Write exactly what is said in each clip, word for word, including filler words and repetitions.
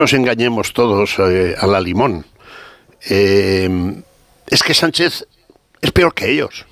nos engañemos todos eh, a la limón. Eh, es que Sánchez es peor que ellos.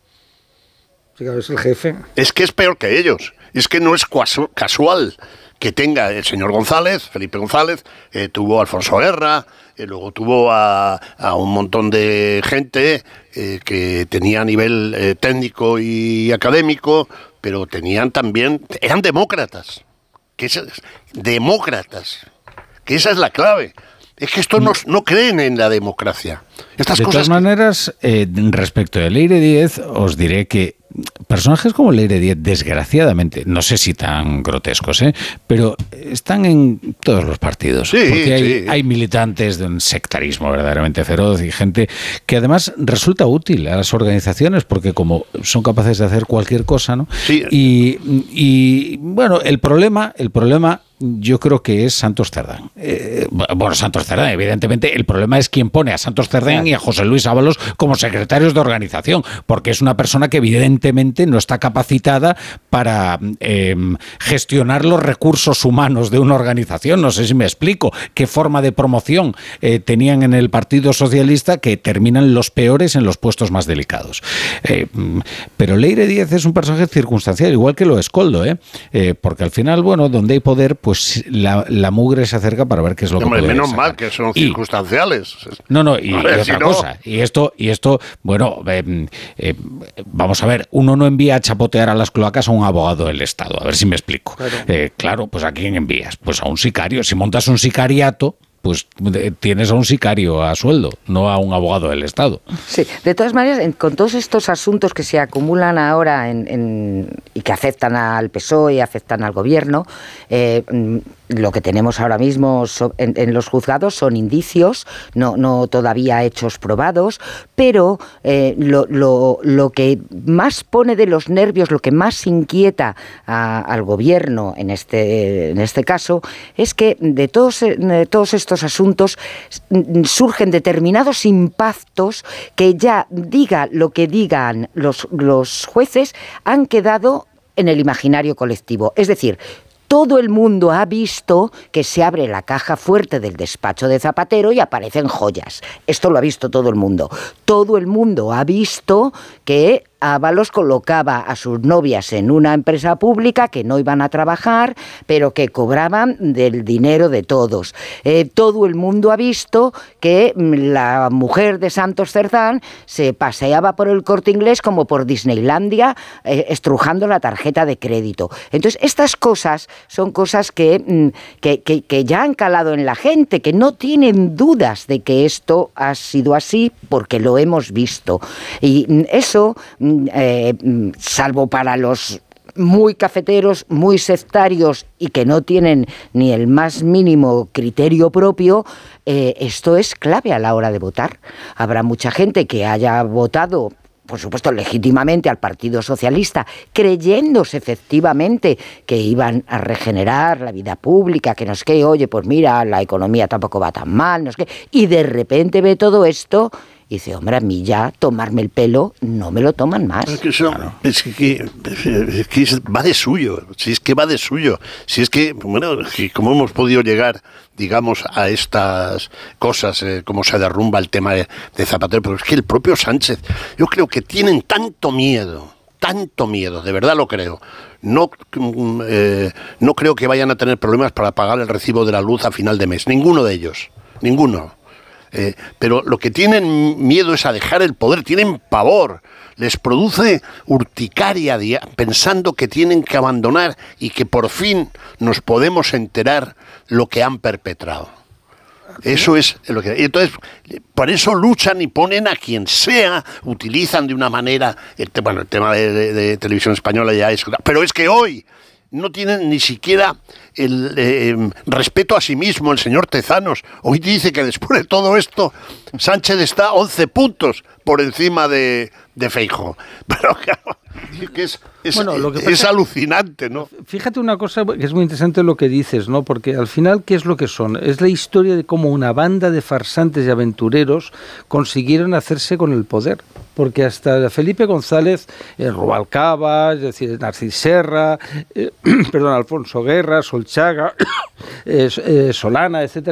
Sí, claro, es el jefe. Es que es peor que ellos. Es que no es casual que tenga el señor González, Felipe González, eh, tuvo a Alfonso Guerra, eh, luego tuvo a, a un montón de gente eh, que tenía nivel eh, técnico y académico, pero tenían también, eran demócratas. Que es, demócratas. Que esa es la clave. Es que estos no, no creen en la democracia. Estas de cosas todas maneras, eh, respecto de Leire Díez, os diré que personajes como Leire Díez, desgraciadamente, no sé si tan grotescos, ¿eh? pero están en todos los partidos. Sí, porque hay, sí. hay militantes de un sectarismo verdaderamente feroz y gente que además resulta útil a las organizaciones porque como son capaces de hacer cualquier cosa, ¿no? Sí. Y, y bueno, el problema, el problema yo creo que es Santos Cerdán. Eh, bueno, Santos Cerdán, evidentemente, el problema es quién pone a Santos Cerdán y a José Luis Ábalos como secretarios de organización, porque es una persona que evidentemente no está capacitada para eh, gestionar los recursos humanos de una organización. No sé si me explico qué forma de promoción eh, tenían en el Partido Socialista que terminan los peores en los puestos más delicados. Eh, pero Leire Díez es un personaje circunstancial, igual que lo es Koldo, ¿eh? Eh, porque al final, bueno, donde hay poder, pues pues la, la mugre se acerca para ver qué es lo Hombre, que puede menos sacar. mal que son y, circunstanciales. No, no, y, a ver, y otra si no... cosa. Y esto, y esto bueno, eh, eh, vamos a ver, uno no envía a chapotear a las cloacas a un abogado del Estado. A ver si me explico. Claro, eh, claro pues ¿a quién envías? Pues a un sicario. Si montas un sicariato, pues tienes a un sicario a sueldo, no a un abogado del Estado. Sí, de todas maneras, en, con todos estos asuntos que se acumulan ahora en, en, y que afectan al P S O E y afectan al Gobierno, eh, lo que tenemos ahora mismo so, en, en los juzgados son indicios, no, no todavía hechos probados, pero eh, lo, lo, lo que más pone de los nervios, lo que más inquieta a, al Gobierno en este, en este caso, es que de todos, de todos estos asuntos surgen determinados impactos que ya diga lo que digan los, los jueces, han quedado en el imaginario colectivo. Es decir, todo el mundo ha visto que se abre la caja fuerte del despacho de Zapatero y aparecen joyas. Esto lo ha visto todo el mundo. Todo el mundo ha visto que Ábalos colocaba a sus novias en una empresa pública que no iban a trabajar, pero que cobraban del dinero de todos. Eh, todo el mundo ha visto que la mujer de Santos Cerdán se paseaba por el Corte Inglés como por Disneylandia, eh, estrujando la tarjeta de crédito. Entonces, estas cosas son cosas que, que, que, que ya han calado en la gente, que no tienen dudas de que esto ha sido así porque lo hemos visto. Y eso... Eh, salvo para los muy cafeteros, muy sectarios y que no tienen ni el más mínimo criterio propio, eh, esto es clave a la hora de votar. Habrá mucha gente que haya votado, por supuesto, legítimamente al Partido Socialista, creyéndose efectivamente que iban a regenerar la vida pública, que no es que, oye, pues mira, la economía tampoco va tan mal, no es que, y de repente ve todo esto y dice, hombre, a mí ya tomarme el pelo no me lo toman más. Es que, eso, claro. es que, es que va de suyo, si es que va de suyo, si es que, bueno, ¿cómo hemos podido llegar, digamos, a estas cosas, eh, cómo se derrumba el tema de, de Zapatero? Pero es que el propio Sánchez, yo creo que tienen tanto miedo, tanto miedo, de verdad lo creo. No, eh, no creo que vayan a tener problemas para pagar el recibo de la luz a final de mes, ninguno de ellos, ninguno. Eh, pero lo que tienen miedo es a dejar el poder, tienen pavor, les produce urticaria pensando que tienen que abandonar y que por fin nos podemos enterar lo que han perpetrado. Eso es lo que... Y entonces, por eso luchan y ponen a quien sea, utilizan de una manera... El, bueno, el tema de, de, de Televisión Española ya es... Pero es que hoy no tienen ni siquiera el eh, respeto a sí mismo el señor Tezanos. Hoy dice que después de todo esto Sánchez está once puntos por encima de, de Feijóo. Pero claro, que es, es, bueno, lo que pasa, es alucinante, ¿no? Fíjate una cosa que es muy interesante lo que dices, ¿no? Porque al final, ¿qué es lo que son? Es la historia de cómo una banda de farsantes y aventureros consiguieron hacerse con el poder. Porque hasta Felipe González, eh, Rubalcaba, es decir, Narcís Serra, eh, perdón, Alfonso Guerra, Sol Solchaga, eh, eh, Solana, etcétera,